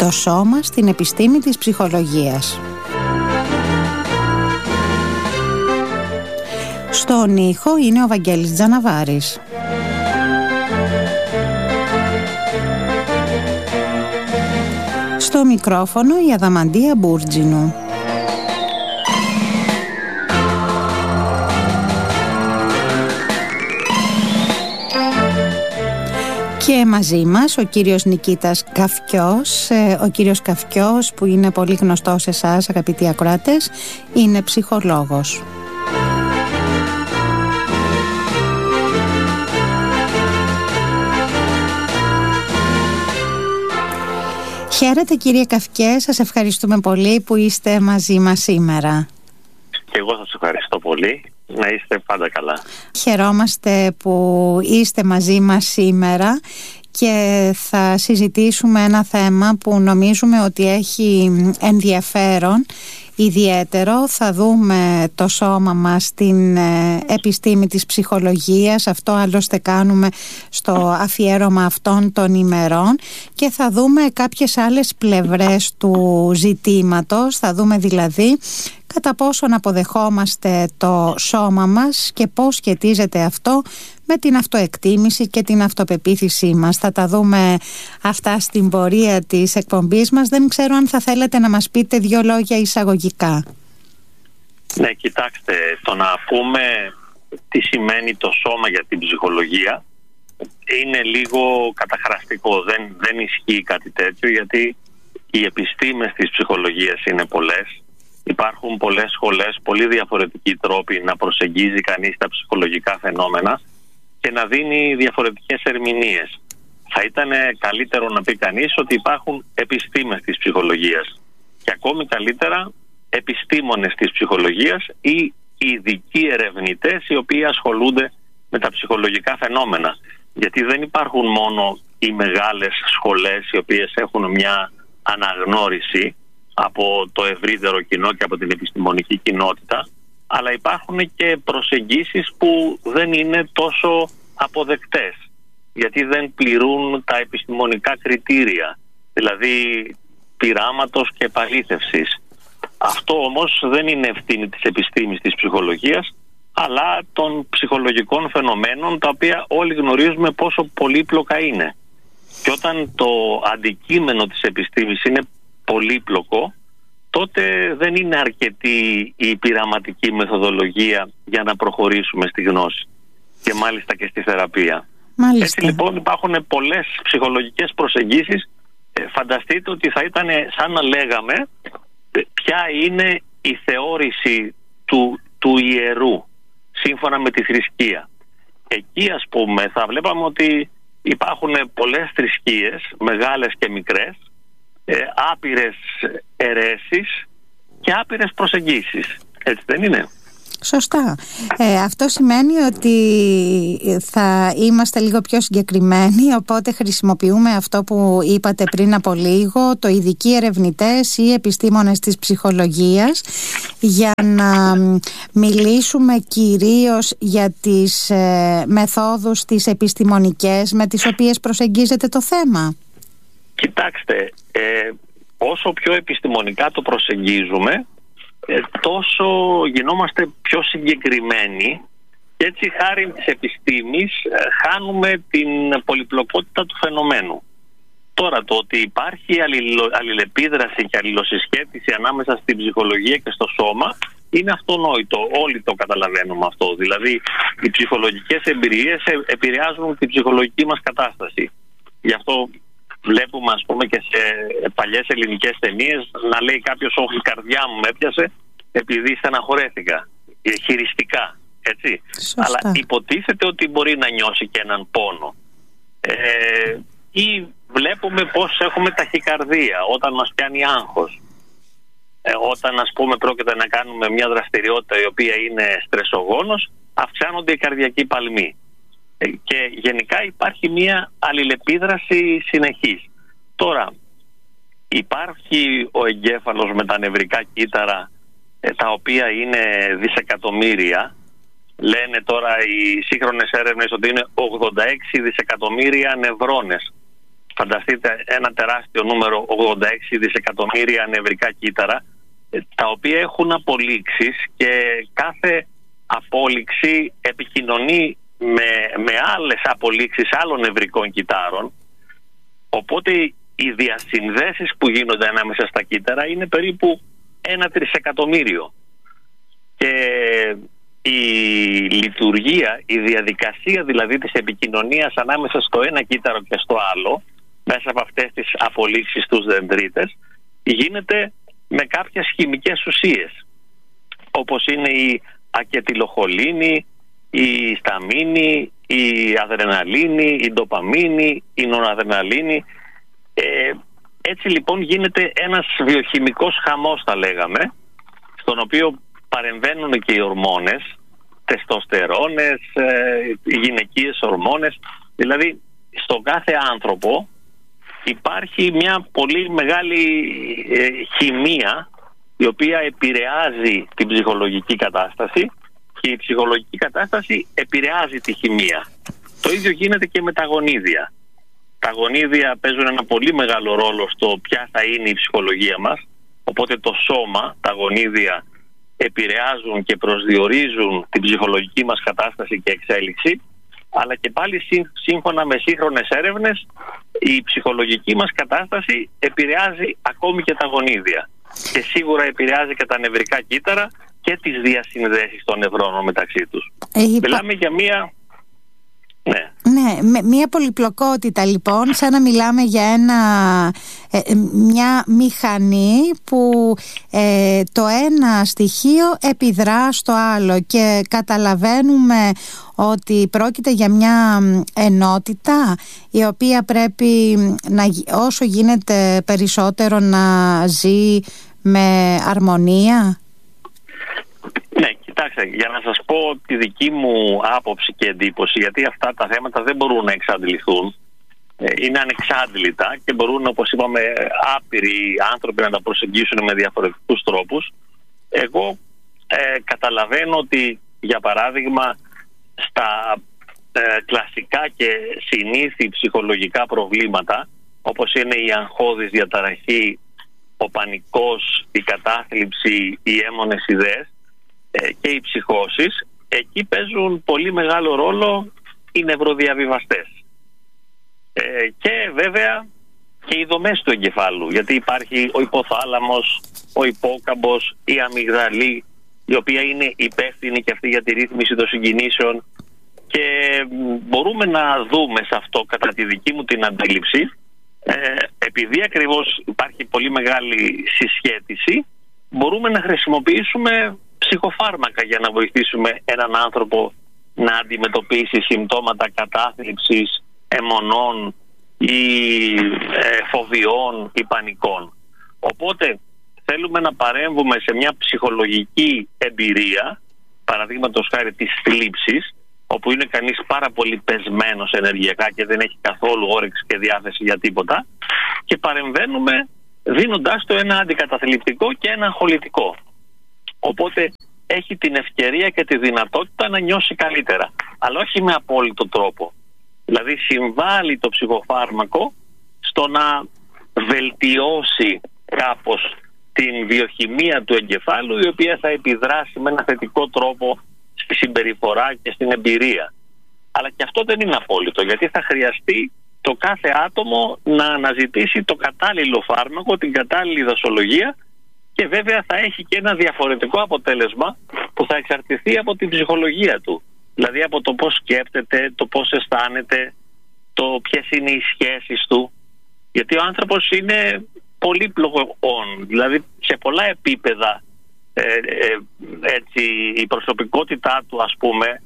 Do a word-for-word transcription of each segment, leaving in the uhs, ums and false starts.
το σώμα στην επιστήμη της ψυχολογίας. Στον ήχο είναι ο Βαγγέλης Τζαναβάρης. Στο μικρόφωνο η Αδαμαντία Μπούρτζινου. Και μαζί μας ο κύριος Νικήτας Καυκιός. Ο κύριος Καυκιός, που είναι πολύ γνωστός σε εσάς αγαπητοί ακροατές, είναι ψυχολόγος. Χαίρετε κύριε Καυκιέ, σας ευχαριστούμε πολύ που είστε μαζί μας σήμερα. Και εγώ σας ευχαριστώ πολύ. Να είστε πάντα καλά. Χαιρόμαστε που είστε μαζί μας σήμερα και θα συζητήσουμε ένα θέμα που νομίζουμε ότι έχει ενδιαφέρον ιδιαίτερο. Θα δούμε το σώμα μας στην επιστήμη της ψυχολογίας. Αυτό άλλωστε κάνουμε στο αφιέρωμα αυτών των ημερών. Και θα δούμε κάποιες άλλες πλευρές του ζητήματος. Θα δούμε δηλαδή κατά πόσον αποδεχόμαστε το σώμα μας και πώς σχετίζεται αυτό με την αυτοεκτίμηση και την αυτοπεποίθησή μας. Θα τα δούμε αυτά στην πορεία της εκπομπής μας. Δεν ξέρω αν θα θέλετε να μας πείτε δύο λόγια εισαγωγικά. Ναι, κοιτάξτε, το να πούμε τι σημαίνει το σώμα για την ψυχολογία είναι λίγο καταχραστικό. Δεν, δεν ισχύει κάτι τέτοιο, γιατί οι επιστήμες της ψυχολογίας είναι πολλές. Υπάρχουν πολλές σχολές, πολύ διαφορετικοί τρόποι να προσεγγίζει κανείς τα ψυχολογικά φαινόμενα και να δίνει διαφορετικές ερμηνείες. Θα ήταν καλύτερο να πει κανείς ότι υπάρχουν επιστήμες της ψυχολογίας και ακόμη καλύτερα επιστήμονες της ψυχολογίας ή ειδικοί ερευνητές οι οποίοι ασχολούνται με τα ψυχολογικά φαινόμενα. Γιατί δεν υπάρχουν μόνο οι μεγάλες σχολές οι οποίες έχουν μια αναγνώριση από το ευρύτερο κοινό και από την επιστημονική κοινότητα, αλλά υπάρχουν και προσεγγίσεις που δεν είναι τόσο αποδεκτές, γιατί δεν πληρούν τα επιστημονικά κριτήρια, δηλαδή πειράματος και επαλήθευσης. Αυτό όμως δεν είναι ευθύνη της επιστήμης της ψυχολογίας, αλλά των ψυχολογικών φαινομένων, τα οποία όλοι γνωρίζουμε πόσο πολύπλοκα είναι. Και όταν το αντικείμενο της επιστήμης είναι πολύπλοκο, τότε δεν είναι αρκετή η πειραματική μεθοδολογία για να προχωρήσουμε στη γνώση και μάλιστα και στη θεραπεία. Μάλιστα. Έτσι λοιπόν υπάρχουν πολλές ψυχολογικές προσεγγίσεις. Ε, φανταστείτε ότι θα ήταν σαν να λέγαμε ποια είναι η θεώρηση του, του ιερού σύμφωνα με τη θρησκεία. Εκεί ας πούμε θα βλέπαμε ότι υπάρχουν πολλές θρησκείες, μεγάλες και μικρές, Ε, άπειρες αιρέσεις και άπειρες προσεγγίσεις. Έτσι δεν είναι? Σωστά. Ε, αυτό σημαίνει ότι θα είμαστε λίγο πιο συγκεκριμένοι, οπότε χρησιμοποιούμε αυτό που είπατε πριν από λίγο, το ειδικοί ερευνητές ή επιστήμονες της ψυχολογίας, για να μιλήσουμε κυρίως για τις ε, μεθόδους τις επιστημονικές με τις οποίες προσεγγίζεται το θέμα. Κοιτάξτε, ε, όσο πιο επιστημονικά το προσεγγίζουμε, ε, τόσο γινόμαστε πιο συγκεκριμένοι και έτσι χάρη της επιστήμης ε, χάνουμε την πολυπλοκότητα του φαινομένου. Τώρα το ότι υπάρχει αλληλο, αλληλεπίδραση και αλληλοσυσχέτιση ανάμεσα στην ψυχολογία και στο σώμα είναι αυτονόητο, όλοι το καταλαβαίνουμε αυτό. Δηλαδή οι ψυχολογικές εμπειρίες επηρεάζουν την ψυχολογική μας κατάσταση. Γι' αυτό βλέπουμε ας πούμε και σε παλιές ελληνικές ταινίες να λέει κάποιος «Όχι, η καρδιά μου με έπιασε επειδή στεναχωρέθηκα», χειριστικά, έτσι. Σωστά. Αλλά υποτίθεται ότι μπορεί να νιώσει και έναν πόνο. Ε, ή βλέπουμε πως έχουμε ταχυκαρδία όταν μας πιάνει άγχος. Ε, όταν ας πούμε πρόκειται να κάνουμε μια δραστηριότητα η οποία είναι στρεσογόνος, αυξάνονται οι καρδιακοί παλμοί. Και γενικά υπάρχει μια αλληλεπίδραση συνεχής. Τώρα υπάρχει ο εγκέφαλος με τα νευρικά κύτταρα, τα οποία είναι δισεκατομμύρια. Λένε τώρα οι σύγχρονες έρευνες ότι είναι ογδόντα έξι δισεκατομμύρια νευρώνες. φανταστείτε ένα τεράστιο νούμερο, ογδόντα έξι δισεκατομμύρια νευρικά κύτταρα, τα οποία έχουν απολύξεις και κάθε απόλυξη επικοινωνεί με, με άλλες απολύξεις άλλων νευρικών κυττάρων. Οπότε οι διασυνδέσεις που γίνονται ανάμεσα στα κύτταρα είναι περίπου ένα τρισεκατομμύριο. Και η λειτουργία, η διαδικασία δηλαδή της επικοινωνίας ανάμεσα στο ένα κύτταρο και στο άλλο, μέσα από αυτές τις απολύξεις στους δενδρίτες, γίνεται με κάποιες χημικές ουσίες, όπως είναι η ακετιλοχολίνη, η σταμίνη, η αδρεναλίνη, η ντοπαμίνη, η νοραδρεναλίνη. Ε, έτσι λοιπόν γίνεται ένας βιοχημικός χαμός, θα λέγαμε, στον οποίο παρεμβαίνουν και οι ορμόνες, τεστοστερόνες, ε, οι γυναικείες ορμόνες. Δηλαδή στον κάθε άνθρωπο υπάρχει μια πολύ μεγάλη ε, χημεία, η οποία επηρεάζει την ψυχολογική κατάσταση και η ψυχολογική κατάσταση επηρεάζει τη χημεία. Το ίδιο γίνεται και με τα γονίδια. Τα γονίδια παίζουν ένα πολύ μεγάλο ρόλο στο ποια θα είναι η ψυχολογία μας, οπότε το σώμα, τα γονίδια επηρεάζουν και προσδιορίζουν την ψυχολογική μας κατάσταση και εξέλιξη, αλλά και πάλι σύμφωνα με σύγχρονες έρευνες η ψυχολογική μας κατάσταση επηρεάζει ακόμη και τα γονίδια και σίγουρα επηρεάζει και τα νευρικά κύτταρα και τις διασυνδέσεις των νευρώνων μεταξύ τους. Έχει Μιλάμε πα... για μία... Ναι. Ναι, μια πολυπλοκότητα λοιπόν, σαν να μιλάμε για ένα, ε, μια μηχανή που ε, το ένα στοιχείο επιδρά στο άλλο και καταλαβαίνουμε ότι πρόκειται για μια ενότητα η οποία πρέπει να, όσο γίνεται περισσότερο να ζει με αρμονία. Ναι, κοιτάξτε, για να σας πω τη δική μου άποψη και εντύπωση, γιατί αυτά τα θέματα δεν μπορούν να εξαντληθούν, είναι ανεξάντλητα και μπορούν, όπως είπαμε, άπειροι άνθρωποι να τα προσεγγίσουν με διαφορετικούς τρόπους. Εγώ ε, καταλαβαίνω ότι, για παράδειγμα, στα ε, κλασικά και συνήθη ψυχολογικά προβλήματα, όπως είναι η αγχώδης διαταραχή, ο πανικός, η κατάθλιψη, οι έμμονες ιδέες και οι ψυχώσεις, εκεί παίζουν πολύ μεγάλο ρόλο οι νευροδιαβιβαστές. Ε, και βέβαια και οι δομές του εγκεφάλου, γιατί υπάρχει ο υποθάλαμος, ο υπόκαμπος, η αμυγδαλή, η οποία είναι υπεύθυνη και αυτή για τη ρύθμιση των συγκινήσεων, και μπορούμε να δούμε σε αυτό, κατά τη δική μου την αντίληψη, ε, επειδή ακριβώς υπάρχει πολύ μεγάλη συσχέτιση, μπορούμε να χρησιμοποιήσουμε ψυχοφάρμακα για να βοηθήσουμε έναν άνθρωπο να αντιμετωπίσει συμπτώματα κατάθλιψης, αιμονών ή ε, φοβιών ή πανικών. Οπότε θέλουμε να παρέμβουμε σε μια ψυχολογική εμπειρία, παραδείγματος χάρη της θλίψης, όπου είναι κανείς πάρα πολύ πεσμένος ενεργειακά και δεν έχει καθόλου όρεξη και διάθεση για τίποτα, και παρεμβαίνουμε δίνοντάς το ένα αντικαταθλιπτικό και ένα αγχολητικό. Οπότε έχει την ευκαιρία και τη δυνατότητα να νιώσει καλύτερα, αλλά όχι με απόλυτο τρόπο. Δηλαδή συμβάλλει το ψυχοφάρμακο στο να βελτιώσει κάπως την βιοχημία του εγκεφάλου, η οποία θα επιδράσει με ένα θετικό τρόπο στη συμπεριφορά και στην εμπειρία. Αλλά και αυτό δεν είναι απόλυτο, γιατί θα χρειαστεί το κάθε άτομο να αναζητήσει το κατάλληλο φάρμακο, την κατάλληλη δοσολογία, και βέβαια θα έχει και ένα διαφορετικό αποτέλεσμα που θα εξαρτηθεί από την ψυχολογία του. Δηλαδή από το πώς σκέπτεται, το πώς αισθάνεται, το ποιες είναι οι σχέσεις του. Γιατί ο άνθρωπος είναι πολύπλοκον, δηλαδή σε πολλά επίπεδα ε, ε, έτσι, η προσωπικότητά του, ας πούμε,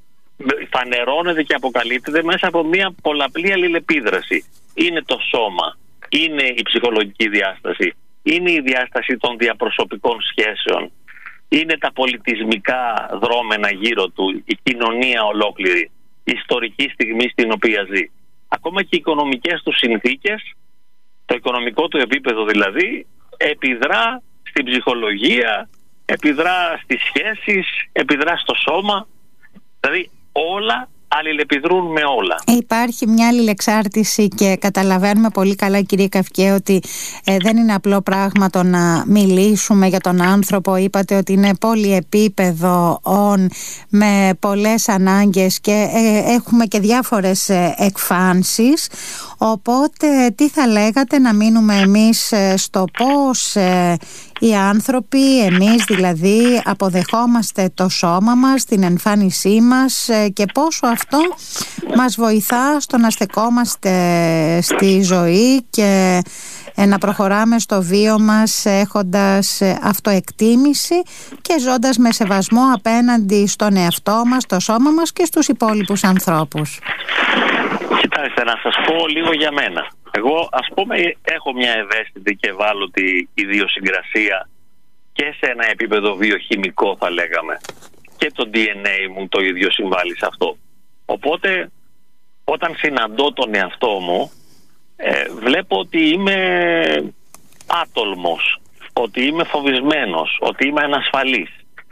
φανερώνεται και αποκαλύπτεται μέσα από μια πολλαπλή αλληλεπίδραση. Είναι το σώμα, είναι η ψυχολογική διάσταση, είναι η διάσταση των διαπροσωπικών σχέσεων, είναι τα πολιτισμικά δρόμενα γύρω του, η κοινωνία ολόκληρη, η ιστορική στιγμή στην οποία ζει. Ακόμα και οι οικονομικές του συνθήκες, το οικονομικό του επίπεδο δηλαδή, επιδρά στην ψυχολογία, επιδρά στις σχέσεις, επιδρά στο σώμα. Δηλαδή όλα αλληλεπιδρούν με όλα. Υπάρχει μια αλληλεξάρτηση και καταλαβαίνουμε πολύ καλά, κύριε Καυκέ, ότι ε, δεν είναι απλό πράγμα το να μιλήσουμε για τον άνθρωπο. Είπατε ότι είναι πολυεπίπεδο on, με πολλές ανάγκες και ε, έχουμε και διάφορες ε, εκφάνσεις. Οπότε τι θα λέγατε να μείνουμε εμείς ε, στο πώς ε, οι άνθρωποι, εμείς δηλαδή, αποδεχόμαστε το σώμα μας, την εμφάνισή μας και πόσο αυτό μας βοηθά στο να στεκόμαστε στη ζωή και να προχωράμε στο βίο μας έχοντας αυτοεκτίμηση και ζώντας με σεβασμό απέναντι στον εαυτό μας, το σώμα μας και στους υπόλοιπους ανθρώπους. Κοιτάξτε, να σας πω λίγο για μένα. Εγώ, ας πούμε, έχω μια ευαίσθητη και ευάλωτη ιδιοσυγκρασία και σε ένα επίπεδο βιοχημικό, θα λέγαμε. Και το ντι εν έι μου το ίδιο συμβάλλει σε αυτό. Οπότε, όταν συναντώ τον εαυτό μου, ε, βλέπω ότι είμαι άτολμος, ότι είμαι φοβισμένος, ότι είμαι ανασφαλής.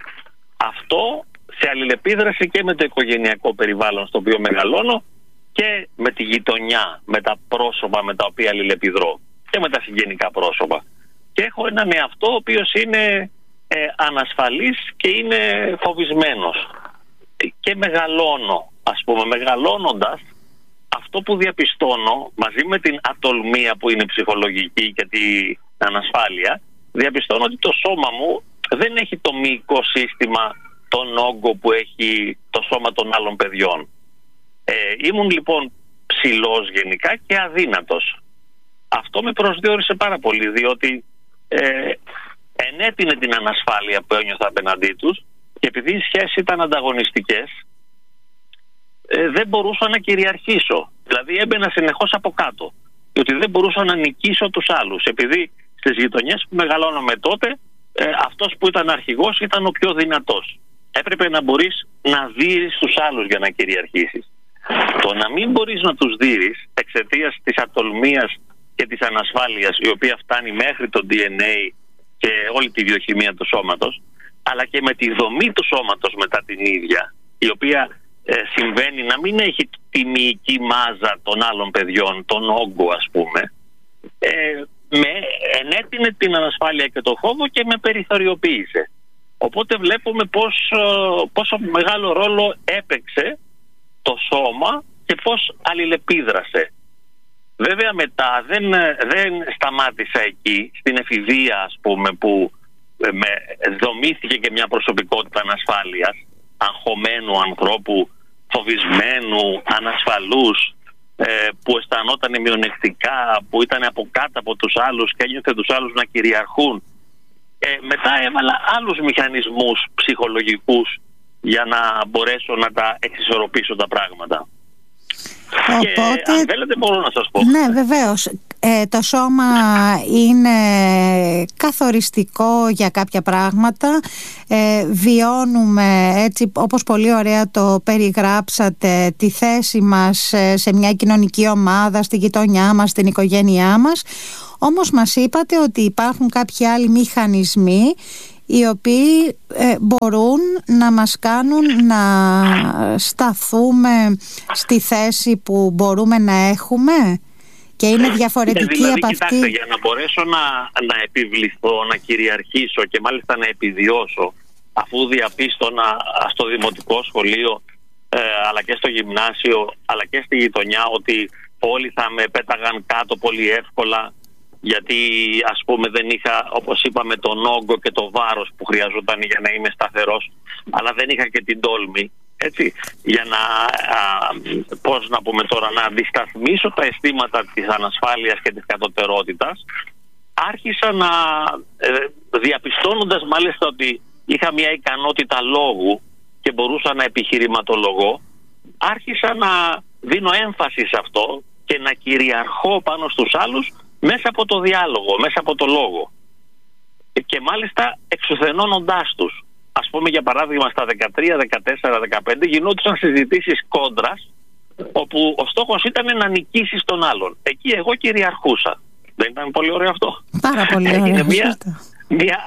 Αυτό σε αλληλεπίδραση και με το οικογενειακό περιβάλλον στο οποίο μεγαλώνω και με τη γειτονιά, με τα πρόσωπα με τα οποία αλληλεπιδρώ και με τα συγγενικά πρόσωπα. Και έχω έναν εαυτό ο οποίος είναι ε, ανασφαλής και είναι φοβισμένος. Και μεγαλώνω, ας πούμε, μεγαλώνοντας, αυτό που διαπιστώνω μαζί με την ατολμία που είναι ψυχολογική και την ανασφάλεια, διαπιστώνω ότι το σώμα μου δεν έχει το μυϊκό σύστημα, τον όγκο που έχει το σώμα των άλλων παιδιών. Ε, ήμουν λοιπόν ψηλός γενικά και αδύνατος. Αυτό με προσδιορίσε πάρα πολύ, διότι ε, ενέπινε την ανασφάλεια που ένιωθα απέναντί τους και επειδή οι σχέσεις ήταν ανταγωνιστικές, ε, δεν μπορούσα να κυριαρχήσω. Δηλαδή έμπαινα συνεχώς από κάτω, διότι δεν μπορούσα να νικήσω τους άλλους. Επειδή στις γειτονιές που μεγαλώναμε τότε, ε, αυτός που ήταν αρχηγός ήταν ο πιο δυνατός. Έπρεπε να μπορείς να δείρεις τους άλλους για να κυριαρχήσεις. Το να μην μπορείς να τους δείρεις εξαιτίας της ατολμίας και της ανασφάλειας, η οποία φτάνει μέχρι το ντι εν έι και όλη τη βιοχημία του σώματος, αλλά και με τη δομή του σώματος μετά την ίδια, η οποία ε, συμβαίνει να μην έχει τη μυϊκή μάζα των άλλων παιδιών, τον όγκο ας πούμε, ε, με ενέτεινε την ανασφάλεια και το φόβο και με περιθωριοποίησε. Οπότε βλέπουμε πώς, πόσο μεγάλο ρόλο έπαιξε το σώμα και πώς αλληλεπίδρασε. Βέβαια μετά δεν, δεν σταμάτησα εκεί, στην εφηβεία ας πούμε, που με δομήθηκε και μια προσωπικότητα ανασφάλειας, αγχωμένου ανθρώπου, φοβισμένου, ανασφαλούς, ε, που αισθανόταν μειονεκτικά, που ήταν από κάτω από τους άλλους και ένιωθε τους άλλους να κυριαρχούν. Ε, μετά έβαλα άλλους μηχανισμούς ψυχολογικούς για να μπορέσω να τα εξισορροπήσω τα πράγματα. Οπότε, και αν θέλετε μπορώ να σας πω. Ναι, βεβαίως. Ε, το σώμα είναι καθοριστικό για κάποια πράγματα. Ε, βιώνουμε, έτσι όπως πολύ ωραία το περιγράψατε, τη θέση μας σε μια κοινωνική ομάδα, στη γειτονιά μας, στην οικογένειά μας. Όμως μας είπατε ότι υπάρχουν κάποιοι άλλοι μηχανισμοί οι οποίοι ε, μπορούν να μας κάνουν να σταθούμε στη θέση που μπορούμε να έχουμε και είναι διαφορετική δηλαδή, από κοιτάξτε, αυτή. Για να μπορέσω να, να επιβληθώ, να κυριαρχήσω και μάλιστα να επιβιώσω, αφού διαπίστωνα στο δημοτικό σχολείο ε, αλλά και στο γυμνάσιο αλλά και στη γειτονιά ότι όλοι θα με πέταγαν κάτω πολύ εύκολα, γιατί ας πούμε δεν είχα, όπως είπαμε, τον όγκο και το βάρος που χρειαζόταν για να είμαι σταθερός, αλλά δεν είχα και την τόλμη, έτσι, για να, α, πώς να πούμε τώρα, να αντισταθμίσω τα αισθήματα της ανασφάλειας και της κατωτερότητας. Άρχισα να, ε, διαπιστώνοντας μάλιστα ότι είχα μια ικανότητα λόγου και μπορούσα να επιχειρηματολογώ, άρχισα να δίνω έμφαση σε αυτό και να κυριαρχώ πάνω στους άλλους μέσα από το διάλογο, μέσα από το λόγο. Και μάλιστα εξουθενώνοντάς τους. Ας πούμε για παράδειγμα στα δεκατρία, δεκατέσσερα, δεκαπέντε γινόντουσαν συζητήσεις κόντρας, όπου ο στόχος ήταν να νικήσεις τον άλλον. Εκεί εγώ κυριαρχούσα. Δεν ήταν πολύ ωραίο αυτό? Πάρα πολύ ωραίο. Έγινε μια, μια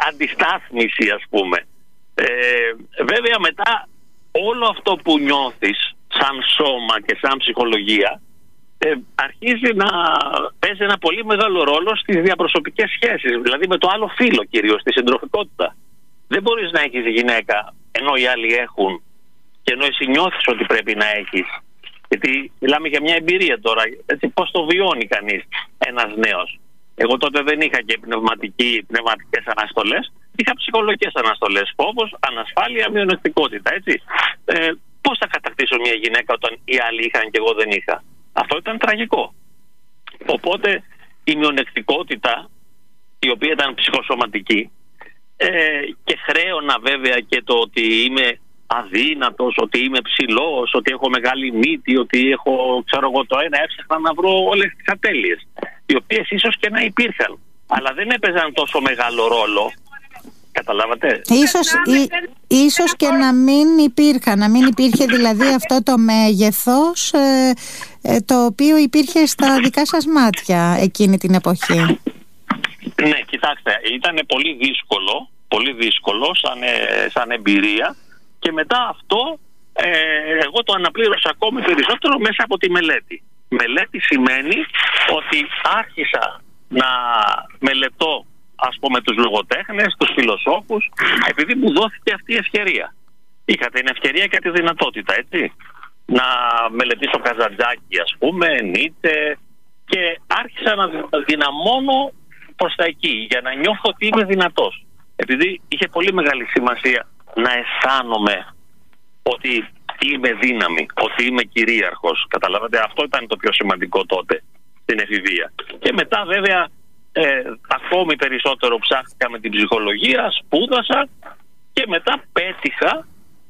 αντιστάθμιση ας πούμε. Ε, βέβαια μετά όλο αυτό που νιώθεις σαν σώμα και σαν ψυχολογία ε, αρχίζει να παίζει ένα πολύ μεγάλο ρόλο στις διαπροσωπικές σχέσεις, δηλαδή με το άλλο φύλο κυρίως, στη συντροφικότητα. Δεν μπορείς να έχεις γυναίκα ενώ οι άλλοι έχουν και ενώ εσύ νιώθεις ότι πρέπει να έχεις, γιατί μιλάμε για μια εμπειρία τώρα, έτσι, πώς το βιώνει κανείς ένας νέος. Εγώ τότε δεν είχα και πνευματική, πνευματικές αναστολές, είχα ψυχολογικές αναστολές, φόβος, ανασφάλεια, μειονεκτικότητα, έτσι. Ε, πώς θα κατακτήσω μια γυναίκα όταν οι άλλοι είχαν και εγώ δεν είχα? Αυτό ήταν τραγικό. Οπότε η μειονεκτικότητα, η οποία ήταν ψυχοσωματική, ε, και χρέωνα βέβαια και το ότι είμαι αδύνατος, ότι είμαι ψηλός, ότι έχω μεγάλη μύτη, ότι έχω, ξέρω εγώ, το ένα, έψαχνα να βρω όλες τις ατέλειες, οι οποίες ίσως και να υπήρχαν, αλλά δεν έπαιζαν τόσο μεγάλο ρόλο. Καταλάβατε? Ίσως, ή, ίσως και να μην υπήρχαν, να μην υπήρχε δηλαδή αυτό το μέγεθος ε, ε, το οποίο υπήρχε στα δικά σας μάτια εκείνη την εποχή. Ναι, κοιτάξτε, ήταν πολύ δύσκολο, πολύ δύσκολο σαν, ε, σαν εμπειρία, και μετά αυτό ε, εγώ το αναπλήρωσα ακόμη περισσότερο μέσα από τη μελέτη. Μελέτη σημαίνει ότι άρχισα να μελετώ, ας πούμε, τους λογοτέχνες, τους φιλοσόφους, επειδή μου δόθηκε αυτή η ευκαιρία. Είχα την ευκαιρία και τη δυνατότητα, έτσι, να μελετήσω Καζαντζάκη, ας πούμε, Νίτσε, και άρχισα να δυναμώνω προς τα εκεί, για να νιώθω ότι είμαι δυνατός. Επειδή είχε πολύ μεγάλη σημασία να αισθάνομαι ότι είμαι δύναμη, ότι είμαι κυρίαρχος. Καταλάβατε, αυτό ήταν το πιο σημαντικό τότε στην εφηβεία. Και μετά βέβαια ε, ακόμη περισσότερο ψάχτηκα με την ψυχολογία, σπούδασα και μετά πέτυχα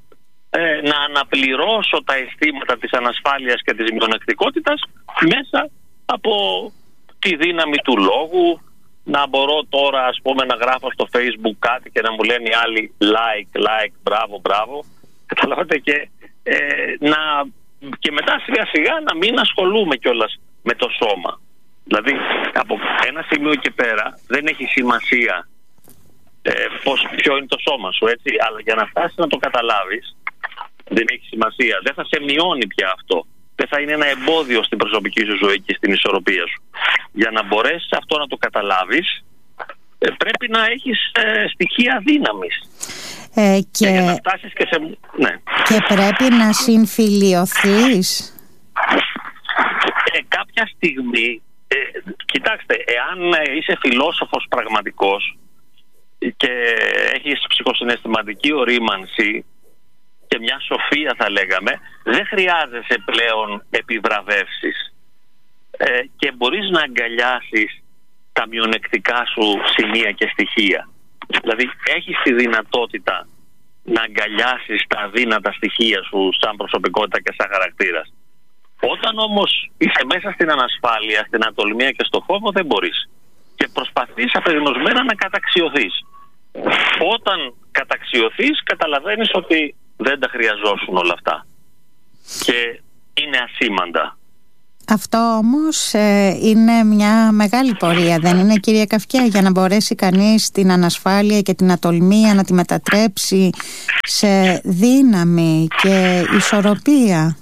ε, να αναπληρώσω τα αισθήματα της ανασφάλειας και της μειονεκτικότητας μέσα από τη δύναμη του λόγου, να μπορώ τώρα, ας πούμε, να γράφω στο Facebook κάτι και να μου λένε οι άλλοι like, like, μπράβο, μπράβο. Καταλάβατε, και, ε, να, και μετά σιγά σιγά να μην ασχολούμαι κιόλας με το σώμα. Δηλαδή από ένα σημείο και πέρα δεν έχει σημασία ε, πώς, ποιο είναι το σώμα σου, έτσι, αλλά για να φτάσεις να το καταλάβεις δεν έχει σημασία. Δεν θα σε μειώνει πια αυτό. Δεν θα είναι ένα εμπόδιο στην προσωπική σου ζωή και στην ισορροπία σου. Για να μπορέσεις αυτό να το καταλάβεις, ε, πρέπει να έχεις ε, στοιχεία δύναμης. Ε, και... και για να φτάσεις και σε... Ναι. Και πρέπει να συμφιλιωθείς. Ε, κάποια στιγμή, ε, κοιτάξτε, εάν είσαι φιλόσοφος πραγματικός και έχεις ψυχοσυναισθηματική ορίμανση και μια σοφία, θα λέγαμε, δεν χρειάζεσαι πλέον επιβραβεύσεις ε, και μπορείς να αγκαλιάσεις τα μειονεκτικά σου σημεία και στοιχεία. Δηλαδή έχεις τη δυνατότητα να αγκαλιάσεις τα αδύνατα στοιχεία σου σαν προσωπικότητα και σαν χαρακτήρας. Όταν όμως είσαι μέσα στην ανασφάλεια, στην ατολμία και στο φόβο, δεν μπορείς και προσπαθείς απεγνωσμένα να καταξιωθείς. Όταν καταξιωθείς, καταλαβαίνεις ότι δεν τα χρειαζόσουν όλα αυτά και είναι ασήμαντα. Αυτό όμως ε, είναι μια μεγάλη πορεία, δεν είναι, κυρία Καυκιά, για να μπορέσει κανείς την ανασφάλεια και την ατολμία να τη μετατρέψει σε δύναμη και ισορροπία?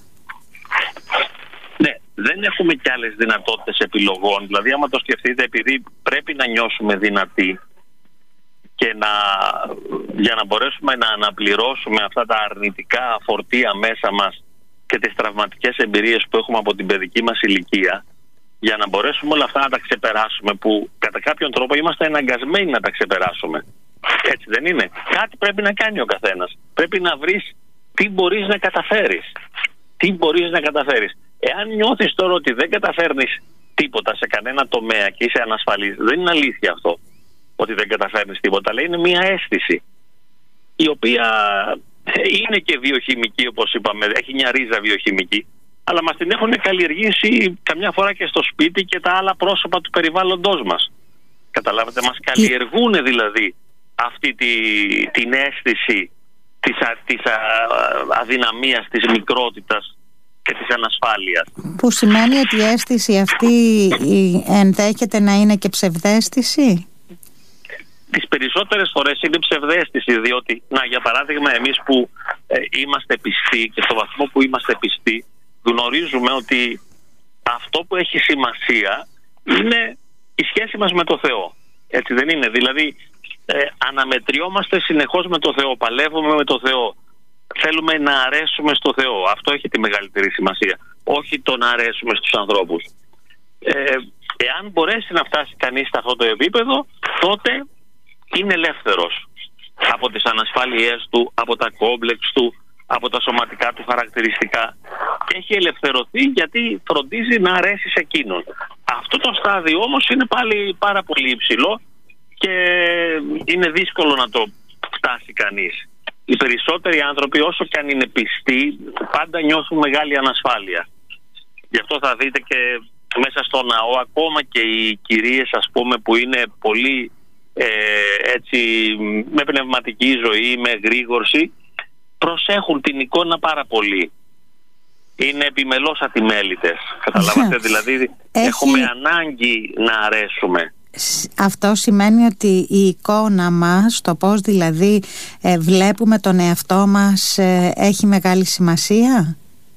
Ναι, δεν έχουμε κι άλλες δυνατότητες επιλογών. Δηλαδή άμα το σκεφτείτε, επειδή πρέπει να νιώσουμε δυνατοί και να, για να μπορέσουμε να αναπληρώσουμε αυτά τα αρνητικά φορτία μέσα μας και τις τραυματικές εμπειρίες που έχουμε από την παιδική μας ηλικία, για να μπορέσουμε όλα αυτά να τα ξεπεράσουμε, που κατά κάποιον τρόπο είμαστε αναγκασμένοι να τα ξεπεράσουμε. Έτσι δεν είναι? Κάτι πρέπει να κάνει ο καθένας. Πρέπει να βρεις τι μπορείς να καταφέρεις. Τι μπορείς να καταφέρεις. Εάν νιώθεις τώρα ότι δεν καταφέρνεις τίποτα σε κανένα τομέα και είσαι ανασφαλής, δεν είναι αλήθεια αυτό ότι δεν καταφέρνεις τίποτα, αλλά είναι μια αίσθηση η οποία είναι και βιοχημική, όπως είπαμε, έχει μια ρίζα βιοχημική, αλλά μας την έχουν καλλιεργήσει καμιά φορά και στο σπίτι και τα άλλα πρόσωπα του περιβάλλοντός μας. Καταλάβατε, μας καλλιεργούν δηλαδή αυτή τη, την αίσθηση της, α, της α, αδυναμίας, της μικρότητας και της ανασφάλειας. Που σημαίνει ότι η αίσθηση αυτή ενδέχεται να είναι και ψευδαίσθηση. τις περισσότερες φορές είναι ψευδαίσθηση, διότι, να, για παράδειγμα, εμείς που ε, είμαστε πιστοί και στο βαθμό που είμαστε πιστοί γνωρίζουμε ότι αυτό που έχει σημασία είναι η σχέση μας με το Θεό. Έτσι δεν είναι? Δηλαδή ε, αναμετριόμαστε συνεχώς με το Θεό, παλεύουμε με το Θεό, θέλουμε να αρέσουμε στο Θεό. Αυτό έχει τη μεγαλύτερη σημασία, όχι το να αρέσουμε στους ανθρώπους. Ε, εάν μπορέσει να φτάσει κανείς σε αυτό το επίπεδο, τότε είναι ελεύθερος από τις ανασφάλειές του, από τα κόμπλεξ του, από τα σωματικά του χαρακτηριστικά. Έχει ελευθερωθεί γιατί φροντίζει να αρέσει σε εκείνον. Αυτό το στάδιο όμως είναι πάλι πάρα πολύ υψηλό και είναι δύσκολο να το φτάσει κανείς. Οι περισσότεροι άνθρωποι, όσο και αν είναι πιστοί, πάντα νιώθουν μεγάλη ανασφάλεια. Γι' αυτό θα δείτε και μέσα στο ναό, ακόμα και οι κυρίες, ας πούμε, που είναι πολύ ε, έτσι, με πνευματική ζωή, με γρήγορση, προσέχουν την εικόνα πάρα πολύ. Είναι επιμελώς ατιμέλητες. Καταλάβατε? Δηλαδή Έχει... έχουμε ανάγκη να αρέσουμε. Αυτό σημαίνει ότι η εικόνα μας, το πώς δηλαδή ε, βλέπουμε τον εαυτό μας, ε, έχει μεγάλη σημασία.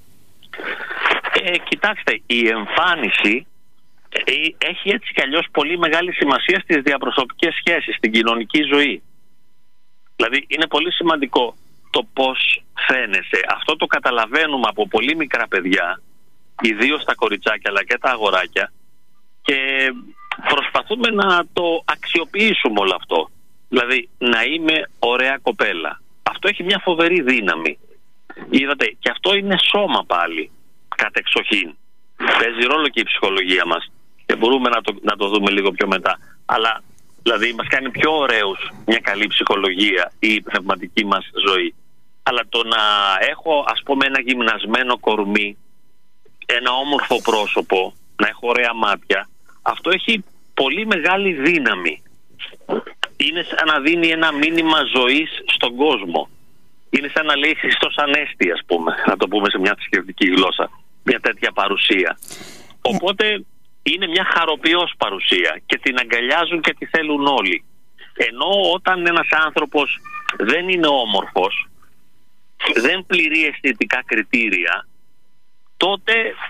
Ε, κοιτάξτε, η εμφάνιση ε, έχει έτσι κι αλλιώς πολύ μεγάλη σημασία στις διαπροσωπικές σχέσεις, στην κοινωνική ζωή. Δηλαδή είναι πολύ σημαντικό το πώς φαίνεσαι. Αυτό το καταλαβαίνουμε από πολύ μικρά παιδιά, ιδίως τα κοριτσάκια αλλά και τα αγοράκια, και προσπαθούμε να το αξιοποιήσουμε όλο αυτό. Δηλαδή να είμαι ωραία κοπέλα. Αυτό έχει μια φοβερή δύναμη. Είδατε, και αυτό είναι σώμα πάλι, κατεξοχήν. Παίζει ρόλο και η ψυχολογία μας και μπορούμε να το, να το δούμε λίγο πιο μετά. Αλλά δηλαδή μας κάνει πιο ωραίους μια καλή ψυχολογία ή η πνευματική μας ζωή. Αλλά το να έχω, ας πούμε, ένα γυμνασμένο κορμί, ένα όμορφο πρόσωπο, να έχω ωραία μάτια, αυτό έχει πολύ μεγάλη δύναμη. Είναι σαν να δίνει ένα μήνυμα ζωής στον κόσμο. Είναι σαν να λέει Χριστός Ανέστη, ας πούμε, να το πούμε σε μια θρησκευτική γλώσσα, μια τέτοια παρουσία. Οπότε είναι μια χαροποιός παρουσία και την αγκαλιάζουν και τη θέλουν όλοι. Ενώ όταν ένας άνθρωπος δεν είναι όμορφος, δεν πληρεί αισθητικά κριτήρια, τότε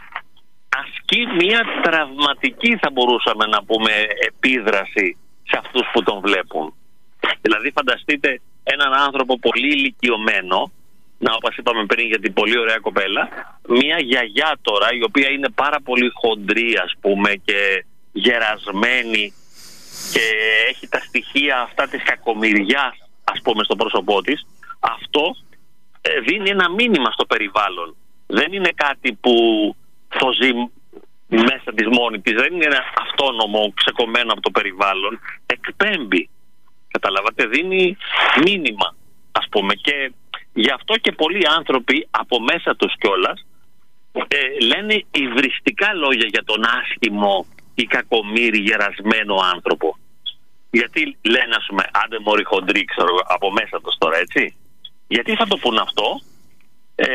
ασκεί μια τραυματική, θα μπορούσαμε να πούμε, επίδραση σε αυτούς που τον βλέπουν. Δηλαδή φανταστείτε έναν άνθρωπο πολύ ηλικιωμένο, να, όπως είπαμε πριν για την πολύ ωραία κοπέλα, μια γιαγιά τώρα η οποία είναι πάρα πολύ χοντρή, ας πούμε, και γερασμένη και έχει τα στοιχεία αυτά της κακομοιριάς, ας πούμε, στο πρόσωπό της. Αυτό ε, δίνει ένα μήνυμα στο περιβάλλον. Δεν είναι κάτι που το ζει μέσα της μόνη της, δεν είναι αυτόνομο, ξεκομμένο από το περιβάλλον. Εκπέμπει, καταλάβατε, δίνει μήνυμα, ας πούμε, και γι' αυτό και πολλοί άνθρωποι από μέσα τους κιόλας ε, λένε υβριστικά λόγια για τον άσχημο ή κακομοίρη γερασμένο άνθρωπο. Γιατί λένε, ας πούμε, άντε μωρή χοντρή, ξέρω, από μέσα τους τώρα, έτσι. Γιατί θα το πούν αυτό? Ε,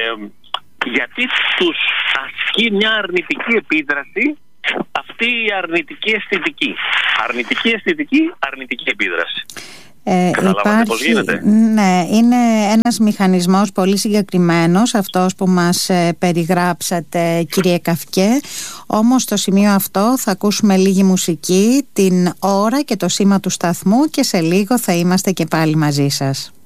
γιατί τους ασκεί μια αρνητική επίδραση αυτή η αρνητική αισθητική. Αρνητική αισθητική, αρνητική επίδραση. Ε, υπάρχει, πώς γίνεται? Ναι, είναι ένας μηχανισμός πολύ συγκεκριμένος αυτός που μας ε, περιγράψατε, κύριε Καυκέ. Όμως στο σημείο αυτό θα ακούσουμε λίγη μουσική, την ώρα και το σήμα του σταθμού, και σε λίγο θα είμαστε και πάλι μαζί σας.